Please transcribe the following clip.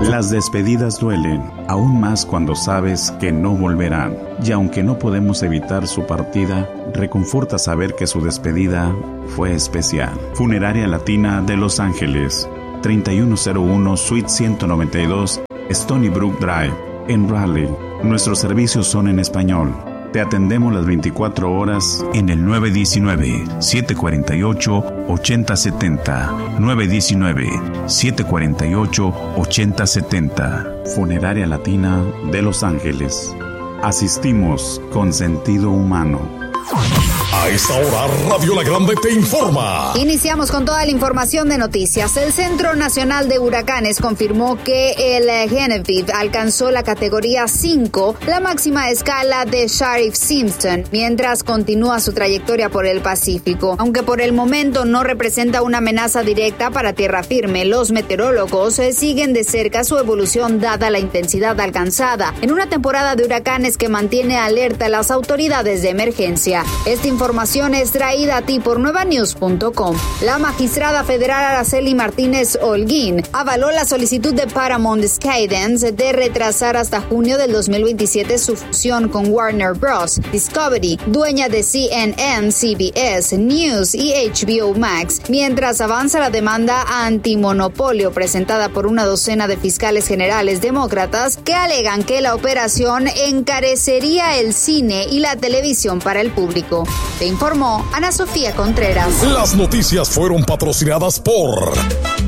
Las despedidas duelen, aún más cuando sabes que no volverán. Y aunque no podemos evitar su partida, reconforta saber que su despedida fue especial. Funeraria Latina de Los Ángeles, 3101 Suite 192, Stony Brook Drive, en Raleigh. Nuestros servicios son en español. Te atendemos las 24 horas en el 919-748-8070. 919-748-8070. Funeraria Latina de Los Ángeles. Asistimos con sentido humano. A esta hora, Radio La Grande te informa. Iniciamos con toda la información de noticias. El Centro Nacional de Huracanes confirmó que el Genevieve alcanzó la categoría 5, la máxima escala de Saffir-Simpson, mientras continúa su trayectoria por el Pacífico. Aunque por el momento no representa una amenaza directa para tierra firme, los meteorólogos siguen de cerca su evolución dada la intensidad alcanzada en una temporada de huracanes que mantiene alerta a las autoridades de emergencia. Esta información es traída a ti por nuevanews.com. La magistrada federal Araceli Martínez Holguín avaló la solicitud de Paramount Skydance de retrasar hasta junio del 2027 su fusión con Warner Bros. Discovery, dueña de CNN, CBS, News y HBO Max, mientras avanza la demanda antimonopolio presentada por una docena de fiscales generales demócratas que alegan que la operación encarecería el cine y la televisión para el público. Te informó Ana Sofía Contreras. Las noticias fueron patrocinadas por